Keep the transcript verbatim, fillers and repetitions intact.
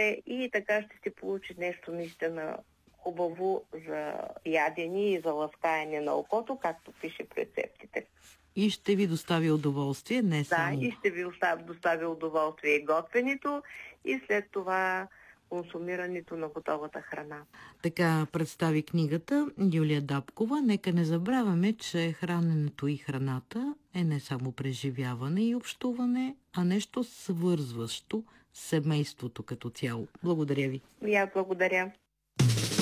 здраве и така ще се получи нещо наистина хубаво за ядене и за ласкаене на окото, както пише в рецептите. И ще ви достави удоволствие, не Да, само... и ще ви достави удоволствие и готвенето, и след това консумирането на готовата храна. Така представи книгата Юлия Дапкова. Нека не забравяме, че храненето и храната е не само преживяване и общуване, а нещо свързващо семейството като цяло. Благодаря ви. И аз благодаря.